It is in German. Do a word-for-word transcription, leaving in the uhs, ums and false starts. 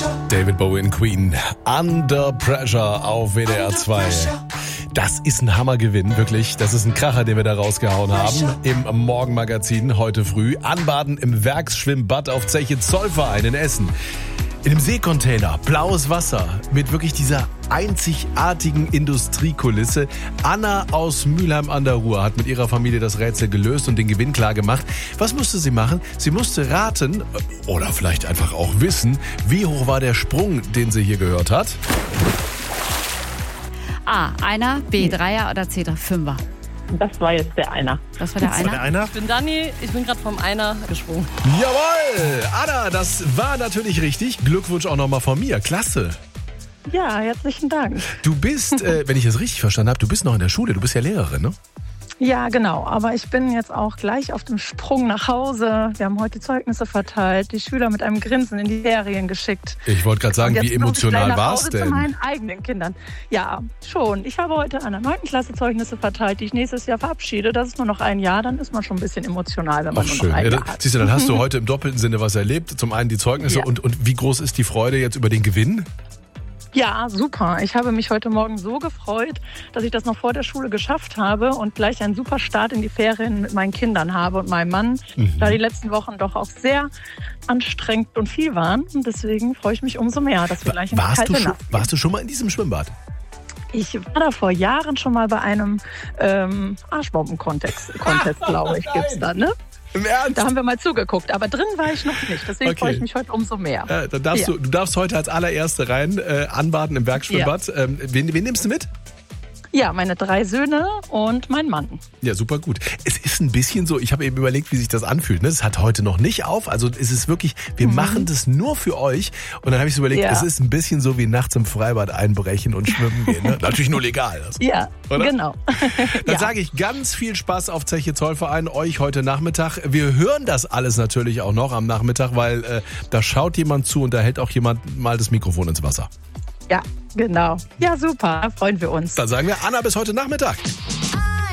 David Bowie und Queen. Under Pressure auf W D R zwei. Das ist ein Hammergewinn, wirklich. Das ist ein Kracher, den wir da rausgehauen haben. Im Morgenmagazin heute früh. Anbaden im Werksschwimmbad auf Zeche Zollverein in Essen. In einem Seekontainer, blaues Wasser mit wirklich dieser einzigartigen Industriekulisse. Anna aus Mülheim an der Ruhr hat mit ihrer Familie das Rätsel gelöst und den Gewinn klar gemacht. Was musste sie machen? Sie musste raten oder vielleicht einfach auch wissen, wie hoch war der Sprung, den sie hier gehört hat. A, Einer, B, Dreier oder C, Fünfer? Das war jetzt der Einer. Das war der Das Einer? war der Einer? Ich bin Dani, ich bin gerade vom Einer gesprungen. Jawohl! Anna, das war natürlich richtig. Glückwunsch auch nochmal von mir. Klasse. Ja, herzlichen Dank. Du bist, äh, wenn ich das richtig verstanden habe, du bist noch in der Schule. Du bist ja Lehrerin, ne? Ja, genau. Aber ich bin jetzt auch gleich auf dem Sprung nach Hause. Wir haben heute die Zeugnisse verteilt, die Schüler mit einem Grinsen in die Ferien geschickt. Ich wollte gerade sagen, wie emotional war es denn? Zu meinen eigenen Kindern. Ja, schon. Ich habe heute an der neunten Klasse Zeugnisse verteilt, die ich nächstes Jahr verabschiede. Das ist nur noch ein Jahr, dann ist man schon ein bisschen emotional, wenn man Ach, nur schön. noch ein Ja, Jahr da, hat. siehst du, dann hast du heute im doppelten Sinne was erlebt. Zum einen die Zeugnisse Ja. und, und wie groß ist die Freude jetzt über den Gewinn? Ja, super. Ich habe mich heute Morgen so gefreut, dass ich das noch vor der Schule geschafft habe und gleich einen super Start in die Ferien mit meinen Kindern habe und meinem Mann, Mhm. da die letzten Wochen doch auch sehr anstrengend und viel waren. Und deswegen freue ich mich umso mehr, dass wir gleich in die Warst kalte du, schon, Nacht gehen. warst du schon mal in diesem Schwimmbad? Ich war da vor Jahren schon mal bei einem ähm, Arschbomben-Contest, Contest, glaube ich, gibt's da, ne? Im Ernst? Da haben wir mal zugeguckt, aber drin war ich noch nicht. Deswegen Okay. freue ich mich heute umso mehr. Äh, dann darfst Ja. du, du darfst heute als allererste rein äh, anbaden im Werkschwimmbad. Ähm, wen, wen nimmst du mit? Ja, meine drei Söhne und mein Mann. Ja, super gut. Es ist ein bisschen so, ich habe eben überlegt, wie sich das anfühlt. Ne? Es hat heute noch nicht auf, also es ist wirklich, wir mhm. machen das nur für euch. Und dann habe ich so überlegt, Ja. es ist ein bisschen so wie nachts im Freibad einbrechen und schwimmen gehen. Ne? Natürlich nur legal. Also. Ja, Oder? genau. Dann Ja. sage ich ganz viel Spaß auf Zeche Zollverein, euch heute Nachmittag. Wir hören das alles natürlich auch noch am Nachmittag, weil äh, da schaut jemand zu und da hält auch jemand mal das Mikrofon ins Wasser. Ja, genau. Ja, super. Da freuen wir uns. Dann sagen wir Anna bis heute Nachmittag.